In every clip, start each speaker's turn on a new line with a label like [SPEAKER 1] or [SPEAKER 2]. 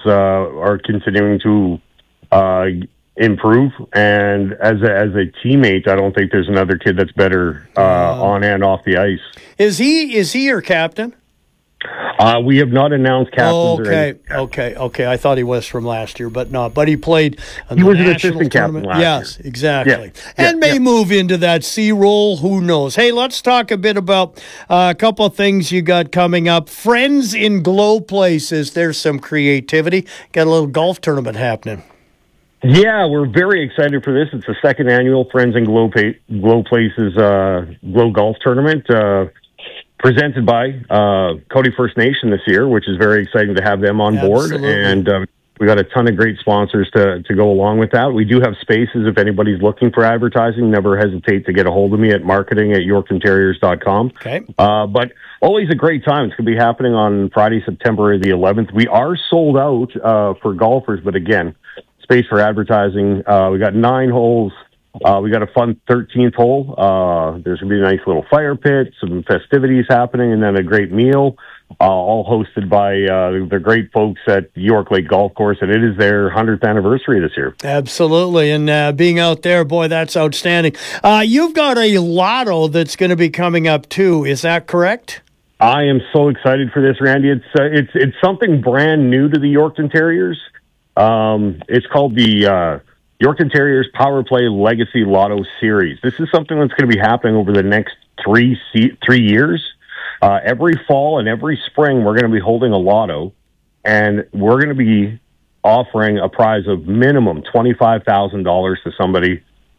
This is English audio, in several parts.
[SPEAKER 1] are continuing to improve. And as a teammate, I don't think there's another kid that's better on and off the ice.
[SPEAKER 2] Is he your captain?
[SPEAKER 1] We have not announced captains.
[SPEAKER 2] Okay. I thought he was from last year, but not. But he played.
[SPEAKER 1] He was an assistant captain last year.
[SPEAKER 2] Yes, exactly. And may move into that C role. Who knows? Hey, let's talk a bit about a couple of things you got coming up. Friends in Glow Places. There's some creativity. Got a little golf tournament happening.
[SPEAKER 1] Yeah, we're very excited for this. It's the second annual Friends in Glow Places Glow Golf Tournament. Presented by Cody First Nation this year, which is very exciting to have them on board. And we got a ton of great sponsors to go along with that. We do have spaces if anybody's looking for advertising. Never hesitate to get a hold of me at marketing@yorktonterriers.com.
[SPEAKER 2] Okay.
[SPEAKER 1] But always a great time. It's going to be happening on Friday, September the 11th. We are sold out for golfers, but again, space for advertising. We got 9 holes. We got a fun 13th hole. There's going to be a nice little fire pit, some festivities happening, and then a great meal, all hosted by the great folks at York Lake Golf Course, and it is their 100th anniversary this year.
[SPEAKER 2] Absolutely, and being out there, boy, that's outstanding. You've got a lotto that's going to be coming up, too. Is that correct?
[SPEAKER 1] I am so excited for this, Randy. It's something brand new to the Yorkton Terriers. It's called the Yorkton Terriers Power Play Legacy Lotto Series. This is something that's going to be happening over the next 3 years. Every fall and every spring, we're going to be holding a lotto, and we're going to be offering a prize of minimum $25,000 to somebody,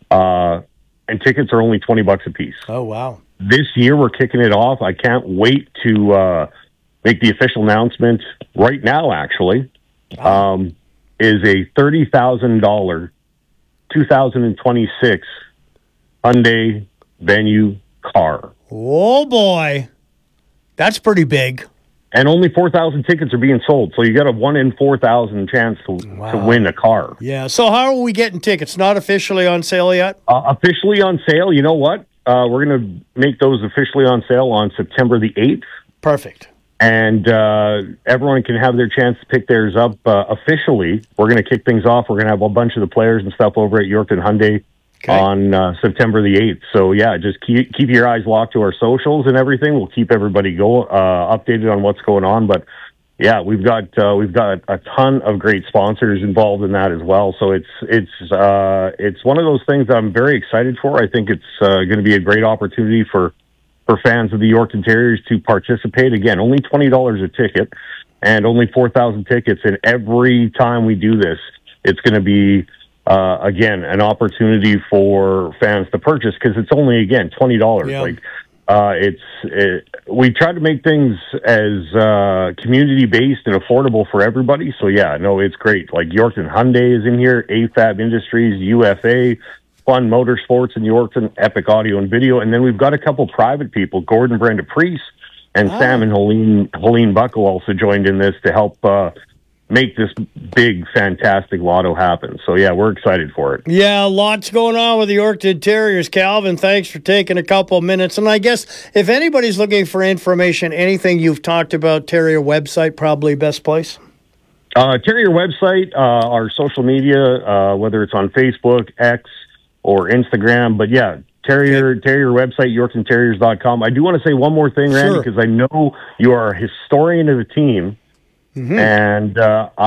[SPEAKER 1] and tickets are only $20 a piece.
[SPEAKER 2] Oh, wow.
[SPEAKER 1] This year, we're kicking it off. I can't wait to make the official announcement right now, actually.
[SPEAKER 2] Wow.
[SPEAKER 1] Is a $30,000 2026 Hyundai Venue car.
[SPEAKER 2] Oh, boy. That's pretty big.
[SPEAKER 1] And only 4,000 tickets are being sold. So you got a 1 in 4,000 chance to win a car.
[SPEAKER 2] Yeah. So how are we getting tickets? Not officially on sale yet?
[SPEAKER 1] Officially on sale. You know what? We're going to make those officially on sale on September the 8th.
[SPEAKER 2] Perfect.
[SPEAKER 1] And everyone can have their chance to pick theirs up officially. We're going to kick things off. We're going to have a bunch of the players and stuff over at Yorkton Hyundai on September the 8th. So, yeah, just keep your eyes locked to our socials and everything. We'll keep everybody updated on what's going on. But, yeah, we've got a ton of great sponsors involved in that as well. So it's one of those things that I'm very excited for. I think it's going to be a great opportunity for fans of the Yorkton Terriers to participate. Again, only $20 a ticket and only 4,000 tickets. And every time we do this, it's going to be, again, an opportunity for fans to purchase because it's only, again, $20. Yeah. We try to make things as community-based and affordable for everybody. So, yeah, no, it's great. Like Yorkton Hyundai is in here, AFAB Industries, UFA, Fun Motorsports in Yorkton, Epic Audio and Video. And then we've got a couple private people, Gordon Brenda Priest and Sam and Helene Buckle also joined in this to help make this big, fantastic lotto happen. So, yeah, we're excited for it.
[SPEAKER 2] Yeah, lots going on with the Yorkton Terriers. Calvin, thanks for taking a couple of minutes. And I guess if anybody's looking for information, anything you've talked about, Terrier website, probably best place?
[SPEAKER 1] Terrier website, our social media, whether it's on Facebook, X, or Instagram. But yeah, Terrier website, yorktonterriers.com. I do want to say one more thing, Randy, because I know you are a historian of the team. Mm-hmm. And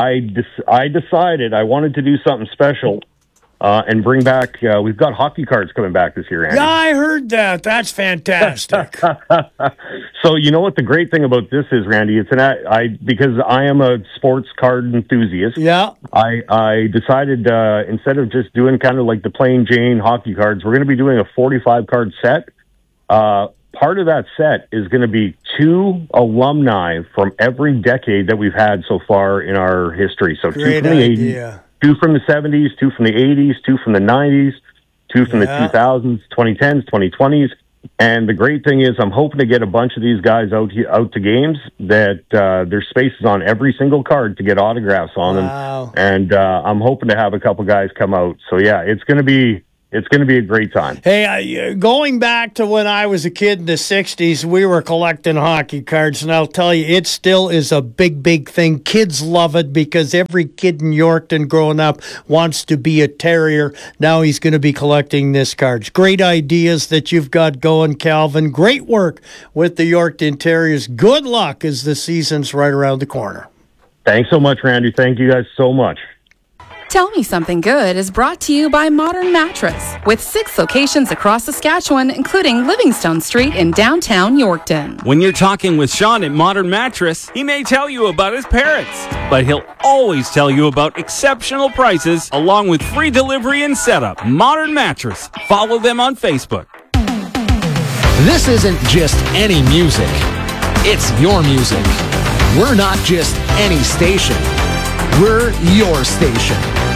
[SPEAKER 1] I decided I wanted to do something special and bring back, we've got hockey cards coming back this year, Andy.
[SPEAKER 2] Yeah, I heard that. That's fantastic.
[SPEAKER 1] So you know what the great thing about this is, Randy? It's because I am a sports card enthusiast.
[SPEAKER 2] Yeah.
[SPEAKER 1] I decided instead of just doing kind of like the plain Jane hockey cards, we're going to be doing a 45 card set. Part of that set is going to be 2 alumni from every decade that we've had so far in our history. So
[SPEAKER 2] Great
[SPEAKER 1] 2 from the
[SPEAKER 2] idea.
[SPEAKER 1] 80s. 2 from the 70s, 2 from the 80s, 2 from the 90s, 2 from the 2000s, 2010s, 2020s. And the great thing is I'm hoping to get a bunch of these guys out to games that there's spaces on every single card to get autographs on them. And I'm hoping to have a couple guys come out. So, yeah, it's going to be It's going to be a great time.
[SPEAKER 2] Hey, going back to when I was a kid in the 60s, we were collecting hockey cards, and I'll tell you, it still is a big, big thing. Kids love it because every kid in Yorkton growing up wants to be a Terrier. Now he's going to be collecting this cards. Great ideas that you've got going, Calvin. Great work with the Yorkton Terriers. Good luck as the season's right around the corner.
[SPEAKER 1] Thanks so much, Randy. Thank you guys so much.
[SPEAKER 3] Tell Me Something Good is brought to you by Modern Mattress, with 6 locations across Saskatchewan, including Livingstone Street in downtown Yorkton.
[SPEAKER 4] When you're talking with Sean at Modern Mattress, he may tell you about his parrots, but he'll always tell you about exceptional prices along with free delivery and setup. Modern Mattress. Follow them on Facebook.
[SPEAKER 5] This isn't just any music. It's your music. We're not just any station. We're your station.